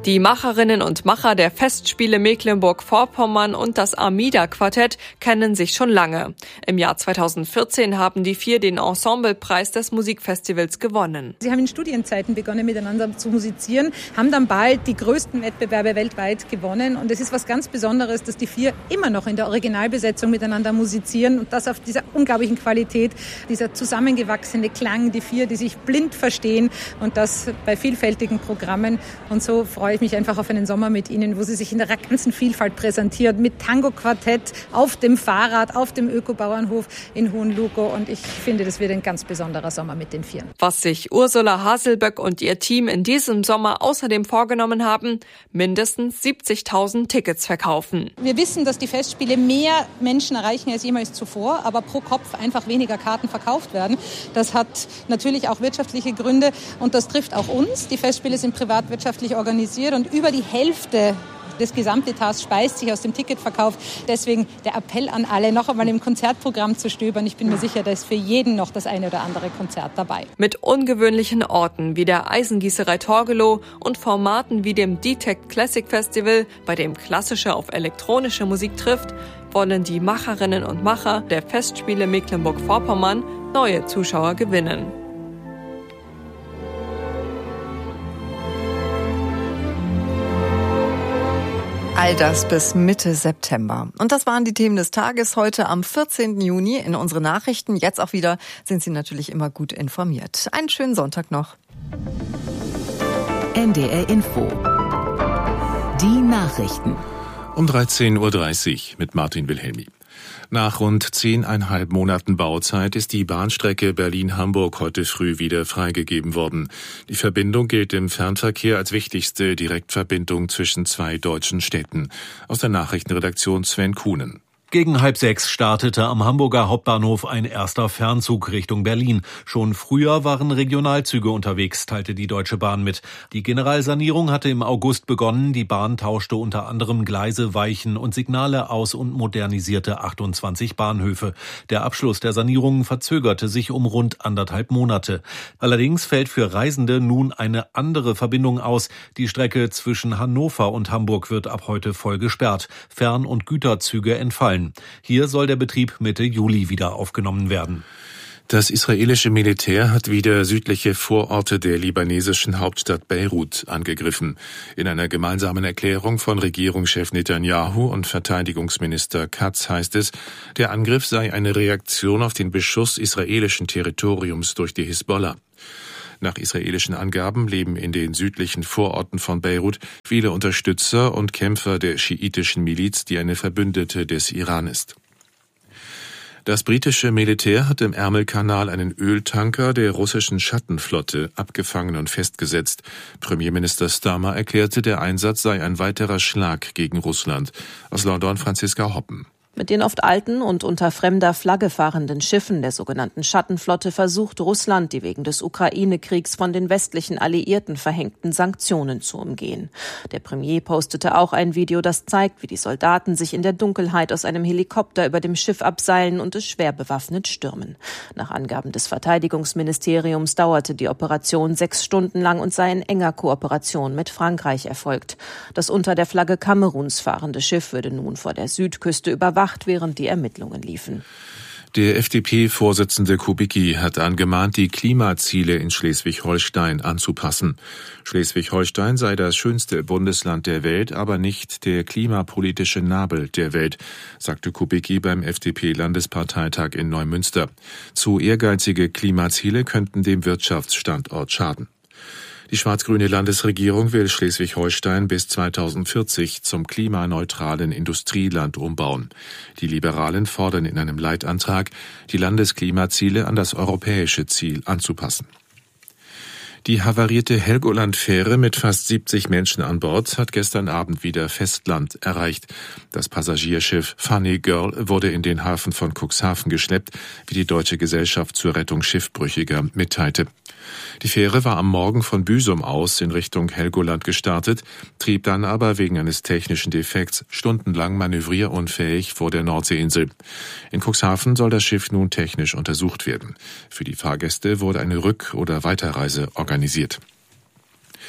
Die Macherinnen und Macher der Festspiele Mecklenburg-Vorpommern und das Armida-Quartett kennen sich schon lange. Im Jahr 2014 haben die 4 den Ensemblepreis des Musikfestivals gewonnen. Sie haben in Studienzeiten begonnen, miteinander zu musizieren, haben dann bald die größten Wettbewerbe weltweit gewonnen. Und es ist was ganz Besonderes, dass die 4 immer noch in der Originalbesetzung miteinander musizieren und das auf dieser unglaublichen Qualität, dieser zusammengewachsene Klang, die 4, die sich blind verstehen und das bei vielfältigen Programmen. Und so freue ich mich einfach auf einen Sommer mit Ihnen, wo Sie sich in der ganzen Vielfalt präsentieren, mit Tango-Quartett auf dem Fahrrad, auf dem Ökobauernhof in Hohenlohe. Und ich finde, das wird ein ganz besonderer Sommer mit den 4. Was sich Ursula Haselböck und ihr Team in diesem Sommer außerdem vorgenommen haben, mindestens 70.000 Tickets verkaufen. Wir wissen, dass die Festspiele mehr Menschen erreichen als jemals zuvor, aber pro Kopf einfach weniger Karten verkauft werden. Das hat natürlich auch wirtschaftliche Gründe und das trifft auch uns. Die Festspiele sind privatwirtschaftlich organisiert und über die Hälfte des Gesamtetats speist sich aus dem Ticketverkauf. Deswegen der Appell an alle, noch einmal im Konzertprogramm zu stöbern. Ich bin mir sicher, da ist für jeden noch das eine oder andere Konzert dabei. Mit ungewöhnlichen Orten wie der Eisengießerei Torgelow und Formaten wie dem Detect Classic Festival, bei dem klassische auf elektronische Musik trifft, wollen die Macherinnen und Macher der Festspiele Mecklenburg-Vorpommern neue Zuschauer gewinnen. All das bis Mitte September. Und das waren die Themen des Tages heute am 14. Juni in unseren Nachrichten. Jetzt auch wieder sind Sie natürlich immer gut informiert. Einen schönen Sonntag noch. NDR Info. Die Nachrichten. Um 13.30 Uhr mit Martin Wilhelmi. Nach rund 10,5 Monaten Bauzeit ist die Bahnstrecke Berlin-Hamburg heute früh wieder freigegeben worden. Die Verbindung gilt im Fernverkehr als wichtigste Direktverbindung zwischen 2 deutschen Städten. Aus der Nachrichtenredaktion Sven Kuhnen. Gegen 5:30 startete am Hamburger Hauptbahnhof ein erster Fernzug Richtung Berlin. Schon früher waren Regionalzüge unterwegs, teilte die Deutsche Bahn mit. Die Generalsanierung hatte im August begonnen. Die Bahn tauschte unter anderem Gleise, Weichen und Signale aus und modernisierte 28 Bahnhöfe. Der Abschluss der Sanierung verzögerte sich um rund 1,5 Monate. Allerdings fällt für Reisende nun eine andere Verbindung aus. Die Strecke zwischen Hannover und Hamburg wird ab heute voll gesperrt. Fern- und Güterzüge entfallen. Hier soll der Betrieb Mitte Juli wieder aufgenommen werden. Das israelische Militär hat wieder südliche Vororte der libanesischen Hauptstadt Beirut angegriffen. In einer gemeinsamen Erklärung von Regierungschef Netanyahu und Verteidigungsminister Katz heißt es, der Angriff sei eine Reaktion auf den Beschuss israelischen Territoriums durch die Hisbollah. Nach israelischen Angaben leben in den südlichen Vororten von Beirut viele Unterstützer und Kämpfer der schiitischen Miliz, die eine Verbündete des Iran ist. Das britische Militär hat im Ärmelkanal einen Öltanker der russischen Schattenflotte abgefangen und festgesetzt. Premierminister Starmer erklärte, der Einsatz sei ein weiterer Schlag gegen Russland. Aus London Franziska Hoppen. Mit den oft alten und unter fremder Flagge fahrenden Schiffen der sogenannten Schattenflotte versucht Russland, die wegen des Ukraine-Kriegs von den westlichen Alliierten verhängten Sanktionen zu umgehen. Der Premier postete auch ein Video, das zeigt, wie die Soldaten sich in der Dunkelheit aus einem Helikopter über dem Schiff abseilen und es schwer bewaffnet stürmen. Nach Angaben des Verteidigungsministeriums dauerte die Operation 6 Stunden lang und sei in enger Kooperation mit Frankreich erfolgt. Das unter der Flagge Kameruns fahrende Schiff würde nun vor der Südküste überwacht, während die Ermittlungen liefen. Der FDP-Vorsitzende Kubicki hat angemahnt, die Klimaziele in Schleswig-Holstein anzupassen. Schleswig-Holstein sei das schönste Bundesland der Welt, aber nicht der klimapolitische Nabel der Welt, sagte Kubicki beim FDP-Landesparteitag in Neumünster. Zu ehrgeizige Klimaziele könnten dem Wirtschaftsstandort schaden. Die schwarz-grüne Landesregierung will Schleswig-Holstein bis 2040 zum klimaneutralen Industrieland umbauen. Die Liberalen fordern in einem Leitantrag, die Landesklimaziele an das europäische Ziel anzupassen. Die havarierte Helgoland-Fähre mit fast 70 Menschen an Bord hat gestern Abend wieder Festland erreicht. Das Passagierschiff Funny Girl wurde in den Hafen von Cuxhaven geschleppt, wie die Deutsche Gesellschaft zur Rettung Schiffbrüchiger mitteilte. Die Fähre war am Morgen von Büsum aus in Richtung Helgoland gestartet, trieb dann aber wegen eines technischen Defekts stundenlang manövrierunfähig vor der Nordseeinsel. In Cuxhaven soll das Schiff nun technisch untersucht werden. Für die Fahrgäste wurde eine Rück- oder Weiterreise organisiert.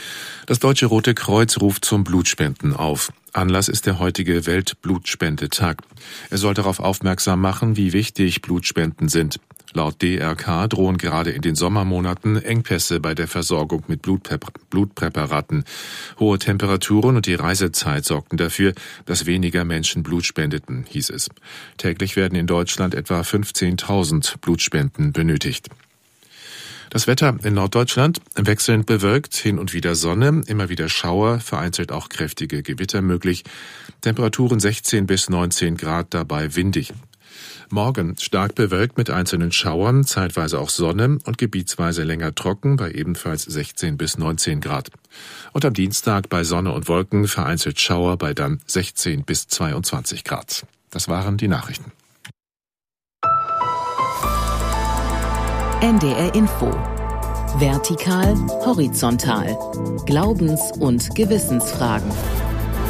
Das Deutsche Rote Kreuz ruft zum Blutspenden auf. Anlass ist der heutige Weltblutspendetag. Er soll darauf aufmerksam machen, wie wichtig Blutspenden sind. Laut DRK drohen gerade in den Sommermonaten Engpässe bei der Versorgung mit Blutpräparaten. Hohe Temperaturen und die Reisezeit sorgten dafür, dass weniger Menschen Blut spendeten, hieß es. Täglich werden in Deutschland etwa 15.000 Blutspenden benötigt. Das Wetter in Norddeutschland wechselnd bewölkt, hin und wieder Sonne, immer wieder Schauer, vereinzelt auch kräftige Gewitter möglich. Temperaturen 16 bis 19 Grad, dabei windig. Morgen stark bewölkt mit einzelnen Schauern, zeitweise auch Sonne und gebietsweise länger trocken bei ebenfalls 16 bis 19 Grad. Und am Dienstag bei Sonne und Wolken vereinzelt Schauer bei dann 16 bis 22 Grad. Das waren die Nachrichten. NDR Info. Vertikal, horizontal. Glaubens- und Gewissensfragen.